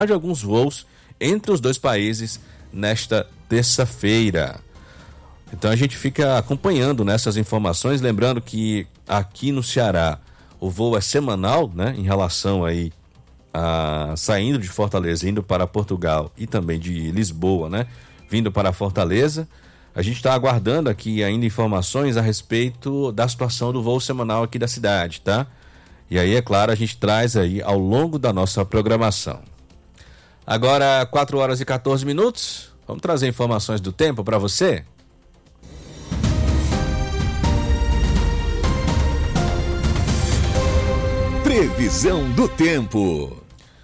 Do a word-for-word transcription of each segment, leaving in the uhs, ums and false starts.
de alguns voos entre os dois países nesta terça-feira. Então a gente fica acompanhando nessas informações, lembrando que aqui no Ceará o voo é semanal, né, em relação aí a saindo de Fortaleza, indo para Portugal e também de Lisboa, né, vindo para Fortaleza. A gente está aguardando aqui ainda informações a respeito da situação do voo semanal aqui da cidade, tá? E aí, é claro, a gente traz aí ao longo da nossa programação. Agora, quatro horas e quatorze minutos, vamos trazer informações do tempo para você? Previsão do tempo.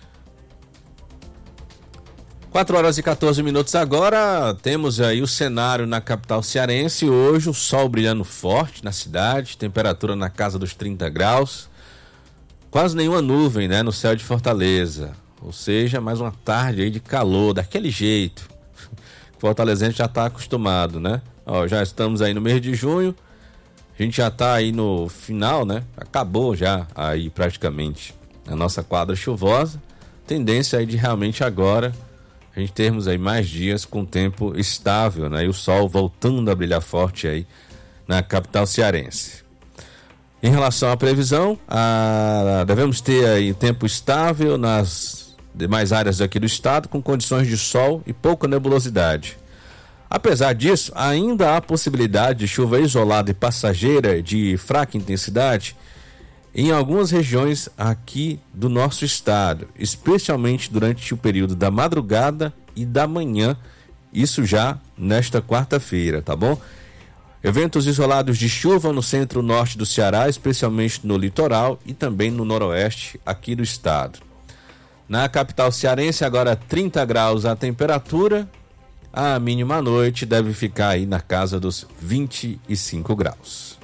quatro horas e quatorze minutos agora, temos aí o cenário na capital cearense. Hoje o sol brilhando forte na cidade, temperatura na casa dos trinta graus, quase nenhuma nuvem, né, no céu de Fortaleza, ou seja, mais uma tarde aí de calor, daquele jeito. Fortalezense já está acostumado, né? Ó, já estamos aí no mês de junho, a gente já está aí no final, né? Acabou já aí praticamente a nossa quadra chuvosa, tendência aí de realmente agora a gente termos aí mais dias com tempo estável, né? E o sol voltando a brilhar forte aí na capital cearense. Em relação à previsão, a... devemos ter aí tempo estável nas demais áreas aqui do estado, com condições de sol e pouca nebulosidade. Apesar disso, ainda há possibilidade de chuva isolada e passageira de fraca intensidade em algumas regiões aqui do nosso estado, especialmente durante o período da madrugada e da manhã, isso já nesta quarta-feira, tá bom? Eventos isolados de chuva no centro-norte do Ceará, especialmente no litoral e também no noroeste aqui do estado. Na capital cearense, agora trinta graus a temperatura, a mínima à noite deve ficar aí na casa dos vinte e cinco graus.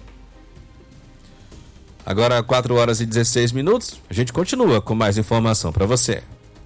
Agora quatro horas e dezesseis minutos, a gente continua com mais informação para você.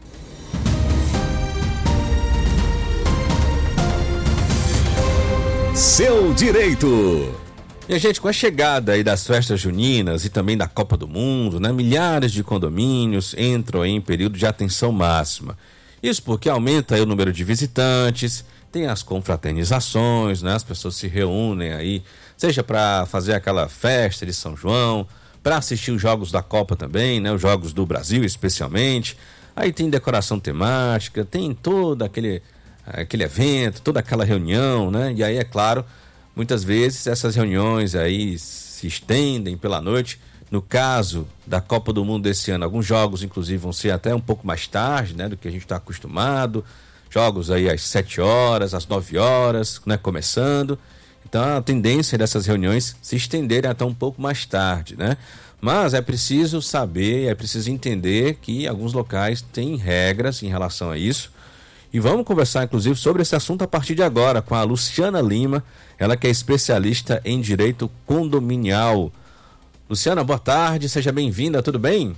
Seu direito. E a gente, com a chegada aí das festas juninas e também da Copa do Mundo, né, milhares de condomínios entram aí em período de atenção máxima. Isso porque aumenta aí o número de visitantes, tem as confraternizações, né, as pessoas se reúnem aí, seja para fazer aquela festa de São João, para assistir os jogos da Copa também, né, os jogos do Brasil especialmente. Aí tem decoração temática, tem todo aquele, aquele evento, toda aquela reunião, né? E aí, é claro, muitas vezes essas reuniões aí se estendem pela noite. No caso da Copa do Mundo desse ano, alguns jogos, inclusive, vão ser até um pouco mais tarde, né, do que a gente está acostumado. Jogos aí às sete horas, às nove horas, né, começando. Então, a tendência dessas reuniões se estenderem até um pouco mais tarde, né? Mas é preciso saber, é preciso entender que alguns locais têm regras em relação a isso. E vamos conversar, inclusive, sobre esse assunto a partir de agora com a Luciana Lima, ela que é especialista em direito condominial. Luciana, boa tarde, seja bem-vinda, tudo bem?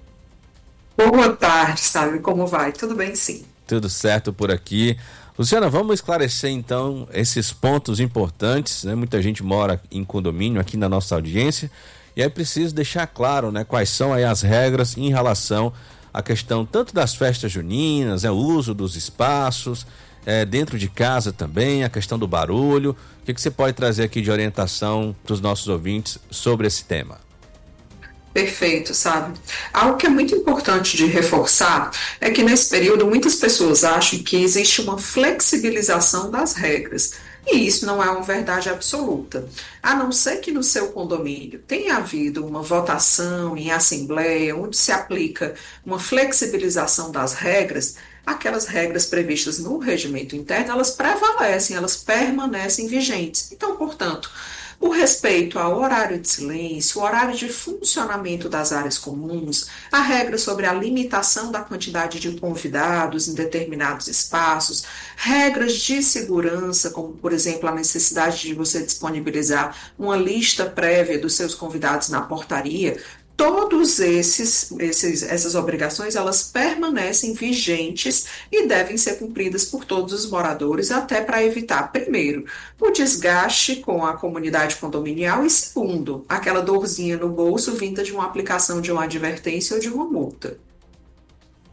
Boa tarde, sabe como vai? Tudo bem, sim. Tudo certo por aqui. Luciana, vamos esclarecer então esses pontos importantes, né? Muita gente mora em condomínio aqui na nossa audiência e é preciso deixar claro, né, quais são aí as regras em relação à questão tanto das festas juninas, né, o uso dos espaços, é, dentro de casa também, a questão do barulho. O que, que você pode trazer aqui de orientação para os nossos ouvintes sobre esse tema? Perfeito, sabe? Algo que é muito importante de reforçar é que nesse período muitas pessoas acham que existe uma flexibilização das regras. E isso não é uma verdade absoluta. A não ser que no seu condomínio tenha havido uma votação em assembleia onde se aplica uma flexibilização das regras, aquelas regras previstas no regimento interno, elas prevalecem, elas permanecem vigentes. Então, portanto, o respeito ao horário de silêncio, o horário de funcionamento das áreas comuns, a regra sobre a limitação da quantidade de convidados em determinados espaços, regras de segurança, como, por exemplo, a necessidade de você disponibilizar uma lista prévia dos seus convidados na portaria. Todos esses, esses, essas obrigações, elas permanecem vigentes e devem ser cumpridas por todos os moradores, até para evitar, primeiro, o desgaste com a comunidade condominial e, segundo, aquela dorzinha no bolso vinda de uma aplicação de uma advertência ou de uma multa.